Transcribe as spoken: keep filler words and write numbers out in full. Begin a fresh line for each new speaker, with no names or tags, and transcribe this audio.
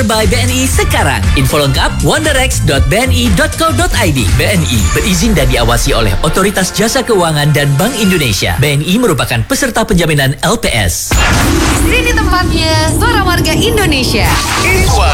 Power by B N I sekarang. Info lengkap wonderex dot b n i dot co dot i d. B N I berizin dan diawasi oleh Otoritas Jasa Keuangan dan Bank Indonesia. B N I merupakan peserta penjaminan L P S.
Sini tempatnya, Suara Warga Indonesia.